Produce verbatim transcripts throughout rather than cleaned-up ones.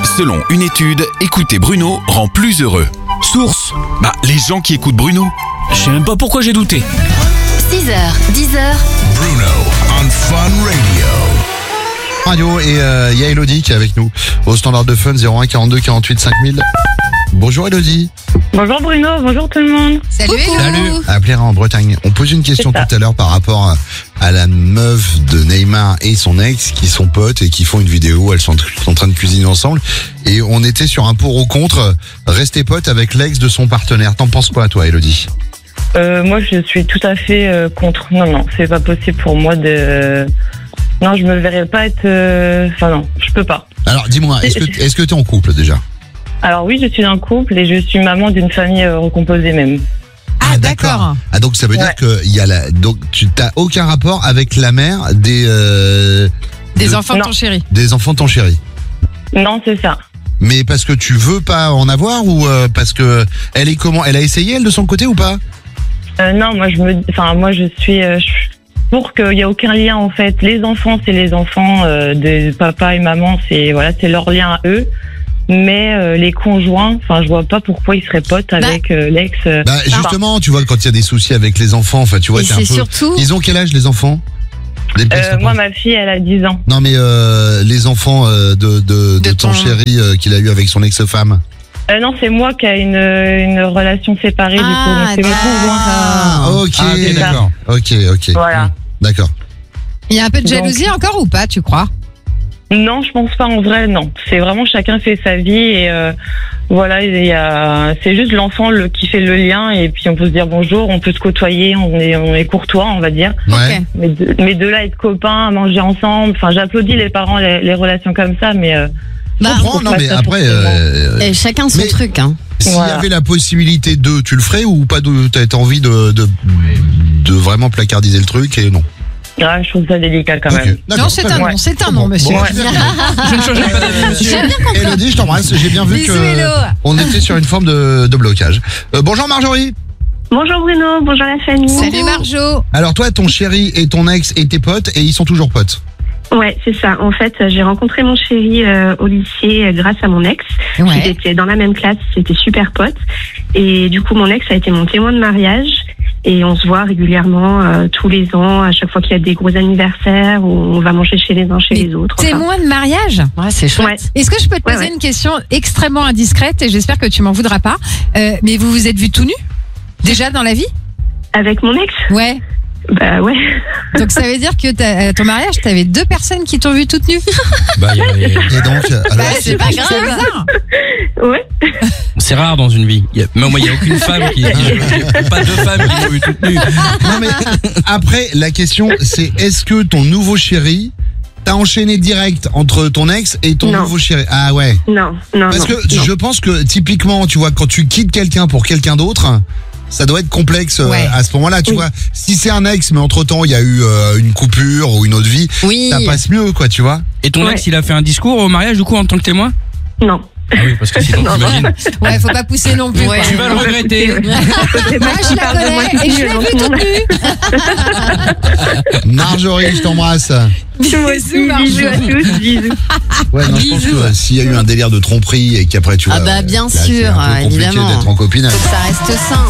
Selon une étude, écouter Bruno rend plus heureux. Source : bah, les gens qui écoutent Bruno. Je sais même pas pourquoi j'ai douté. six heures, dix heures. Bruno on Fun Radio. Radio et il euh, y a Elodie qui est avec nous au standard de Fun zéro un quarante-deux quarante-huit cinq mille. Bonjour Elodie. Bonjour Bruno, bonjour tout le monde. Salut, Salut. À Plérin en Bretagne. On pose une question C'est ça. tout à l'heure par rapport à la meuf de Neymar et son ex qui sont potes et qui font une vidéo où elles sont en train de cuisiner ensemble. Et on était sur un pour ou contre rester pote avec l'ex de son partenaire. T'en penses quoi toi Elodie? Euh, moi je suis tout à fait euh, contre. Non, non, c'est pas possible pour moi de... Non, je me verrais pas être... euh, Enfin non, je peux pas. Alors dis-moi, est-ce que est-ce que t'es en couple déjà? Alors oui, je suis en couple et je suis maman d'une famille euh, recomposée même. Ah d'accord. Ah donc ça veut dire Ouais. que il y a la donc tu t'as aucun rapport avec la mère des euh, Des de- enfants de Non. ton chéri. des enfants de ton chéri. Non, c'est ça. Mais parce que tu veux pas en avoir ou euh, parce que elle est comment? Elle a essayé elle de son côté ou pas? Euh, non, moi je me... Enfin, moi je suis... euh, je- Pour qu'il n'y ait aucun lien en fait. Les enfants, c'est les enfants euh, de papa et maman, c'est voilà, c'est leur lien à eux. Mais euh, les conjoints, enfin, je vois pas pourquoi ils seraient potes avec euh, l'ex. euh, Bah justement, tu vois quand il y a des soucis avec les enfants, enfin tu vois Et c'est un c'est peu. surtout... Ils ont quel âge les enfants? Des petits Euh, enfants. moi, ma fille, elle a dix ans. Non mais euh, les enfants euh, de de, de, De ton ton- chéri euh, qu'il a eu avec son ex-femme. Euh, non, c'est moi qui a une, une relation séparée, du coup. Ah, Donc, c'est mon conjoint. Ah ok, Ah, ok, d'accord. ok, ok. Voilà. D'accord. Il y a un peu de Donc- jalousie encore ou pas, tu crois? Non, je pense pas en vrai, non. C'est vraiment chacun fait sa vie et euh, voilà, il y a, c'est juste l'enfant le, qui fait le lien et puis on peut se dire bonjour, on peut se côtoyer, on est, on est courtois, on va dire. Ouais. Ok. Mais de, mais de là être copains, manger ensemble, enfin j'applaudis les parents, les, les relations comme ça, mais euh, Je Bah, comprends, faut non pas mais ça après forcément. euh, Et chacun son Mais- truc, hein. s'il y Voilà. avait la possibilité de, tu le ferais ou pas de, t'as envie de, de de vraiment placardiser le truc et non. ah, je trouve ça délicat quand Ok, même. d'accord, Non, c'est très un bien. non, c'est un non, monsieur. Bon, très bien. Je ne changerai pas d'avis, monsieur. J'aime bien qu'on Elodie, je t'embrasse. J'ai bien vu Bisous, que Hello. on était sur une forme de, de blocage. Euh, bonjour Marjorie. Bonjour Bruno, bonjour la famille. Salut Marjo. Alors toi, ton chéri et ton ex étaient potes et ils sont toujours potes. Ouais, c'est ça. En fait, j'ai rencontré mon chéri euh, au lycée euh, grâce à mon ex. Ils Ouais. étaient dans la même classe, c'était super potes. Et du coup, mon ex a été mon témoin de mariage. Et on se voit régulièrement euh, tous les ans, à chaque fois qu'il y a des gros anniversaires, où on va manger chez les uns, chez Mais les autres. Enfin, Témoin de mariage? Ouais, c'est chouette. ouais. Est-ce que je peux te Ouais, poser ouais. une question extrêmement indiscrète et j'espère que tu m'en voudras pas. Euh, mais vous vous êtes vus tout nus? Déjà dans la vie? Avec mon ex, Ouais. bah ouais. Donc ça veut dire que t'as- à ton mariage, t'avais deux personnes qui t'ont vu toutes nues? Bah, y a- y a- Et donc, alors, Bah, c'est pas grave. C'est bizarre. Ouais. c'est rare dans une vie. Y a- mais moi, il n'y a aucune femme qui. j'ai pas deux femmes qui m'ont eu toute nue. non mais après la question c'est est-ce que ton nouveau chéri t'as enchaîné direct entre ton ex et ton Non. nouveau chéri? Ah ouais. Non, non, Parce non. que non. je pense que typiquement, tu vois, quand tu quittes quelqu'un pour quelqu'un d'autre, ça doit être complexe euh, Ouais. à ce moment-là, tu Oui. vois. Si c'est un ex, mais entre temps il y a eu euh, une coupure ou une autre vie, Oui. ça passe mieux, quoi, tu vois. Et ton Ouais. ex, il a fait un discours au mariage, du coup, en tant que témoin? Non. Ah oui, parce que sinon, Non, t'imagines. Ouais, faut pas pousser non plus. Ouais. quoi. Tu vas le regretter. C'est Moi, pas je qui la parle de moi connais qui et je dit l'ai devant vue tout le toute monde. nue. Marjorie, je t'embrasse. Moi aussi, bisous à tous, bisous. Ouais, non, je pense Bisous. que euh, s'il y a eu un délire de tromperie et qu'après tu vois. Ah bah, euh, bien là, c'est sûr, un peu compliqué évidemment. d'être en copine. Faut que ça reste sain.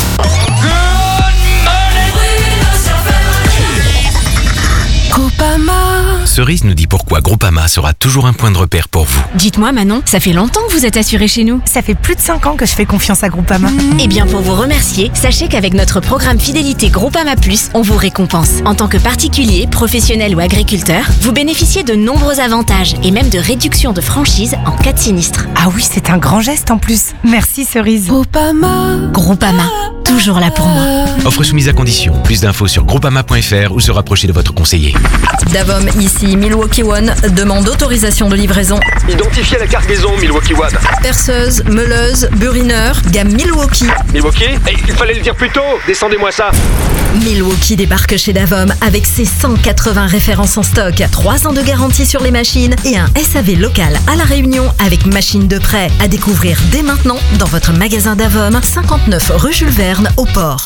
Cerise nous dit pourquoi Groupama sera toujours un point de repère pour vous. Dites-moi Manon, ça fait longtemps que vous êtes assurée chez nous. Ça fait plus de cinq ans que je fais confiance à Groupama. Eh bien pour vous remercier, sachez qu'avec notre programme fidélité Groupama Plus, on vous récompense. En tant que particulier, professionnel ou agriculteur, vous bénéficiez de nombreux avantages et même de réductions de franchise en cas de sinistre. Ah oui, c'est un grand geste en plus. Merci Cerise. Groupama, toujours là pour moi. Offre soumise à condition. Plus d'infos sur groupama point f r ou se rapprocher de votre conseiller. Davom ici, Milwaukee One, demande d'autorisation de livraison. Identifiez la cargaison Milwaukee One. Perceuse, meuleuse, burineur, gamme Milwaukee. Milwaukee Eh, il fallait le dire plus tôt. Descendez-moi ça. Milwaukee débarque chez Davom avec ses cent quatre-vingts références en stock, trois ans de garantie sur les machines et un S A V local à La Réunion avec machine de prêt à découvrir dès maintenant dans votre magasin Davom, cinquante-neuf rue Jules Verne au Port.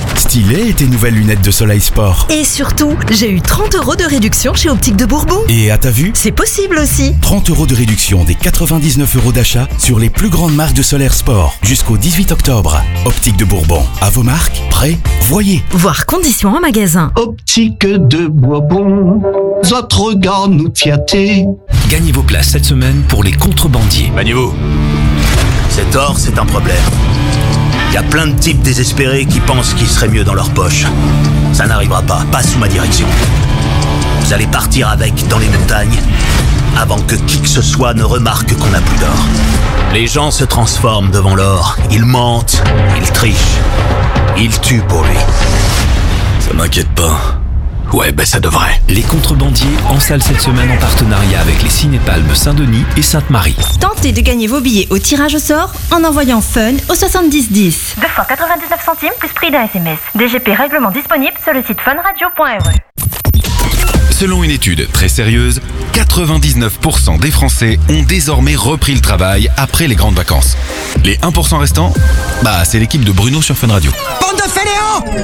Stylé tes nouvelles lunettes de soleil sport. Et surtout, j'ai eu trente euros de réduction chez Optique de Bourbon. Et à ta vue, c'est possible aussi. trente euros de réduction des quatre-vingt-dix-neuf euros d'achat sur les plus grandes marques de solaire sport jusqu'au dix-huit octobre. Optique de Bourbon. À vos marques, prêt, voyez. Voir conditions en magasin. Optique de Bourbon, votre regard nous flatté. Gagnez vos places cette semaine pour les contrebandiers. Maniez-vous. Cet or, c'est un problème. Il y a plein de types désespérés qui pensent qu'il serait mieux dans leur poche. Ça n'arrivera pas, pas sous ma direction. Vous allez partir avec dans les montagnes avant que qui que ce soit ne remarque qu'on n'a plus d'or. Les gens se transforment devant l'or. Ils mentent, ils trichent, ils tuent pour lui. Ça m'inquiète pas. Ouais, ben ça devrait. Les contrebandiers en salle cette semaine en partenariat avec les Cinépalmes Saint-Denis et Sainte-Marie. Tentez de gagner vos billets au tirage au sort en envoyant FUN au soixante-dix dix. deux fois quatre-vingt-dix-neuf centimes plus prix d'un S M S. D G P règlement disponible sur le site funradio point r e. Selon une étude très sérieuse, quatre-vingt-dix-neuf pour cent des Français ont désormais repris le travail après les grandes vacances. Les un pour cent restants, bah c'est l'équipe de Bruno sur Fun Radio. Bande de fainéants!